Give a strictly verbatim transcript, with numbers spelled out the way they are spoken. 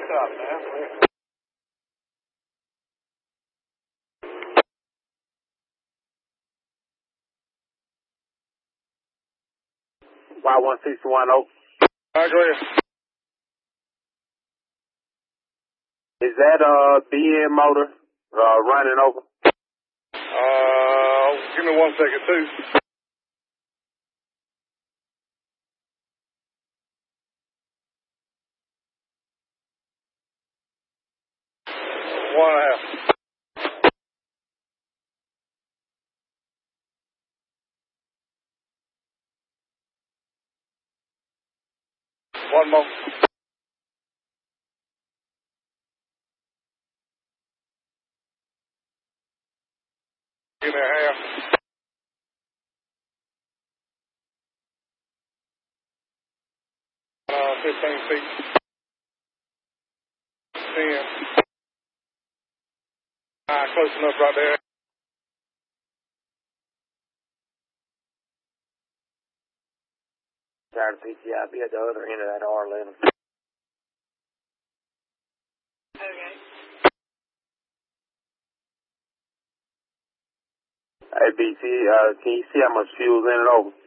up, man. Y one sixty-one oh. All right, go ahead. Is that uh B M motor uh running over? Uh, give me one second, too. One and a half. One more. Give me a half. Uh, fifteen feet. ten. All right, close enough right there. Tired of P T I. Be at the other end of that R eleven. Okay. Hey, B C, uh, can you see how much fuel's in it over?